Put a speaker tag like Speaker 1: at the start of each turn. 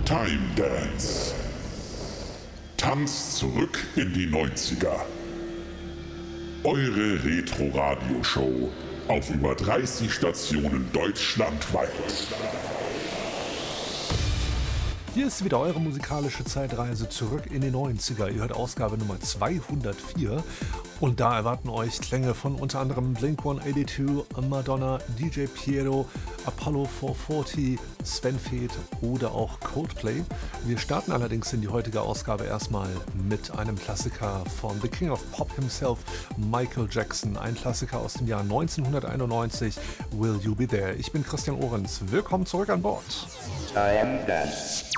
Speaker 1: Time Dance. Tanzt zurück in die 90er. Eure Retro-Radio-Show auf über 30 Stationen deutschlandweit.
Speaker 2: Hier ist wieder eure musikalische Zeitreise zurück in die 90er. Ihr hört Ausgabe Nummer 204 und da erwarten euch Klänge von unter anderem Blink-182, Madonna, DJ Piero, Apollo 440, Sven Väth oder auch Coldplay. Wir starten allerdings in die heutige Ausgabe erstmal mit einem Klassiker von The King of Pop himself, Michael Jackson. Ein Klassiker aus dem Jahr 1991, Will You Be There? Ich bin Christian Ohrens. Willkommen zurück an Bord.
Speaker 3: Time Dance.